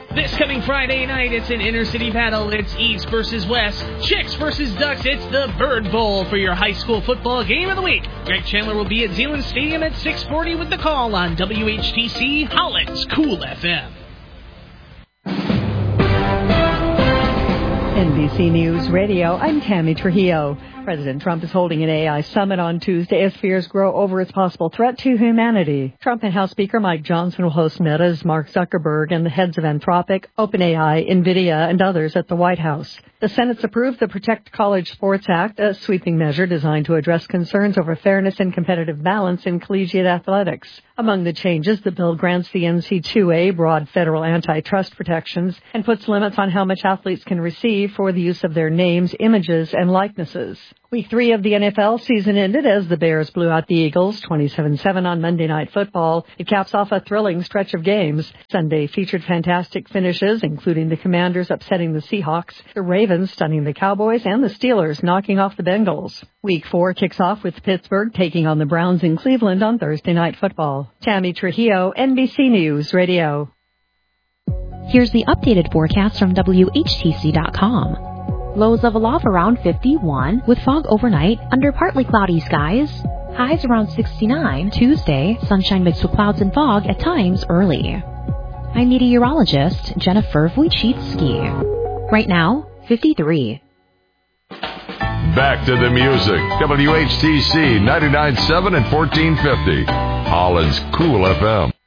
This coming Friday night, it's an inner-city battle. It's East versus West, Chicks versus Ducks. It's the Bird Bowl for your high school football game of the week. Greg Chandler will be at Zeeland Stadium at 6:40 with the call on WHTC Holland's Cool FM. NBC News Radio, I'm Tammy Trujillo. President Trump is holding an AI summit on Tuesday as fears grow over its possible threat to humanity. Trump and House Speaker Mike Johnson will host Meta's Mark Zuckerberg and the heads of Anthropic, OpenAI, NVIDIA, and others at the White House. The Senate's approved the Protect College Sports Act, a sweeping measure designed to address concerns over fairness and competitive balance in collegiate athletics. Among the changes, the bill grants the NC2A broad federal antitrust protections and puts limits on how much athletes can receive for the use of their names, images, and likenesses. Week 3 of the NFL season ended as the Bears blew out the Eagles 27-7 on Monday Night Football. It caps off a thrilling stretch of games. Sunday featured fantastic finishes, including the Commanders upsetting the Seahawks, the Ravens stunning the Cowboys, and the Steelers knocking off the Bengals. Week 4 kicks off with Pittsburgh taking on the Browns in Cleveland on Thursday Night Football. Tammy Trujillo, NBC News Radio. Here's the updated forecast from WHTC.com. Lows level off around 51 with fog overnight under partly cloudy skies. Highs around 69 Tuesday, sunshine mixed with clouds and fog at times early. I'm meteorologist Jennifer Wojcicki. Right now, 53. Back to the music. WHTC 99.7 and 1450. Holland's Cool FM.